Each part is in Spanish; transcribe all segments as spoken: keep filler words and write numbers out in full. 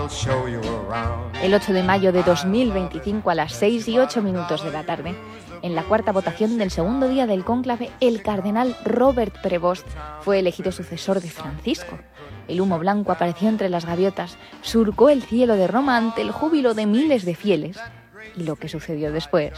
El ocho de mayo de dos mil veinticinco a las seis y ocho minutos de la tarde, en la cuarta votación del segundo día del cónclave, el cardenal Robert Prevost fue elegido sucesor de Francisco. El humo blanco apareció entre las gaviotas, surcó el cielo de Roma ante el júbilo de miles de fieles. Y lo que sucedió después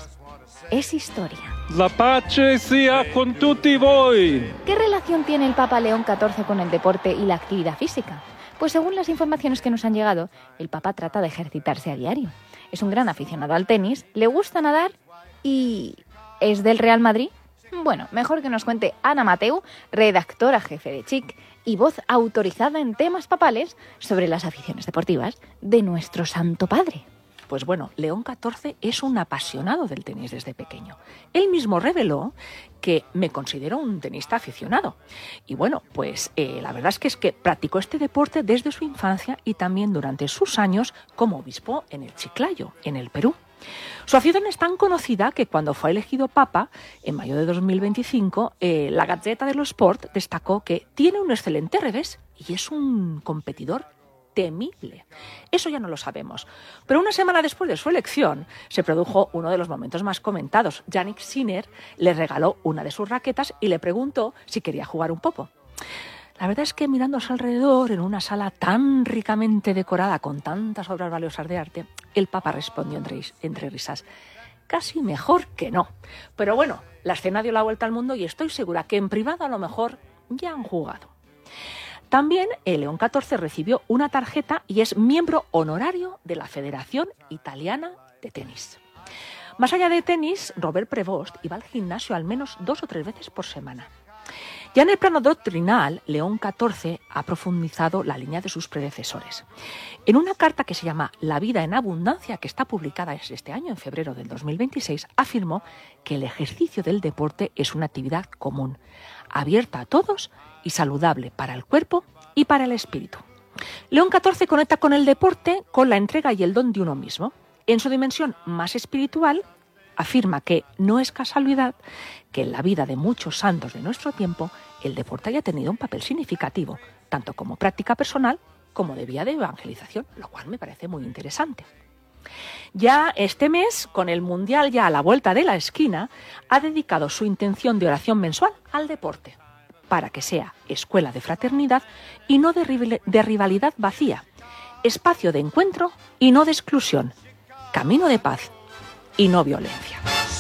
es historia. La pace sia con tutti voi. ¿Qué relación tiene el Papa León catorce con el deporte y la actividad física? Pues según las informaciones que nos han llegado, el Papa trata de ejercitarse a diario. Es un gran aficionado al tenis, le gusta nadar y... ¿es del Real Madrid? Bueno, mejor que nos cuente Ana Mateu, redactora jefe de Chic y voz autorizada en temas papales sobre las aficiones deportivas de nuestro Santo Padre. Pues bueno, León catorce es un apasionado del tenis desde pequeño. Él mismo reveló que me considero un tenista aficionado. Y bueno, pues eh, la verdad es que es que practicó este deporte desde su infancia y también durante sus años como obispo en el Chiclayo, en el Perú. Su afición es tan conocida que cuando fue elegido papa, en mayo de dos mil veinticinco, eh, la Gazzetta dello Sport destacó que tiene un excelente revés y es un competidor temible. Eso ya no lo sabemos. Pero una semana después de su elección, se produjo uno de los momentos más comentados. Jannik Sinner le regaló una de sus raquetas y le preguntó si quería jugar un poco. La verdad es que mirando a su alrededor, en una sala tan ricamente decorada con tantas obras valiosas de arte, el Papa respondió entre, entre risas: casi mejor que no. Pero bueno, la escena dio la vuelta al mundo y estoy segura que en privado a lo mejor ya han jugado. También el León catorce recibió una tarjeta y es miembro honorario de la Federación Italiana de Tenis. Más allá de tenis, Robert Prevost iba al gimnasio al menos dos o tres veces por semana. Ya en el plano doctrinal, León catorce ha profundizado la línea de sus predecesores. En una carta que se llama La vida en abundancia, que está publicada este año, en febrero del dos mil veintiséis, afirmó que el ejercicio del deporte es una actividad común, abierta a todos y saludable para el cuerpo y para el espíritu. León catorce conecta con el deporte con la entrega y el don de uno mismo. En su dimensión más espiritual, afirma que no es casualidad que en la vida de muchos santos de nuestro tiempo el deporte haya tenido un papel significativo, tanto como práctica personal como de vía de evangelización, lo cual me parece muy interesante. Ya este mes, con el Mundial ya a la vuelta de la esquina, ha dedicado su intención de oración mensual al deporte, para que sea escuela de fraternidad y no de, de rivalidad vacía, espacio de encuentro y no de exclusión, camino de paz y no violencia.